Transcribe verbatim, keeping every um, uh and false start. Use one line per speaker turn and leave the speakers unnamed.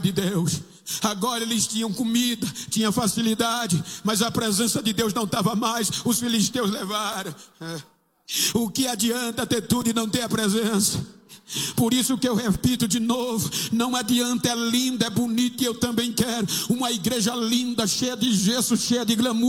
de Deus. Agora eles tinham comida, tinha facilidade, mas a presença de Deus não estava mais. Os filisteus levaram. É. O que adianta ter tudo e não ter a presença? Por isso que eu repito de novo, não adianta, é linda, é bonita, e eu também quero uma igreja linda, cheia de gesso, cheia de glamour.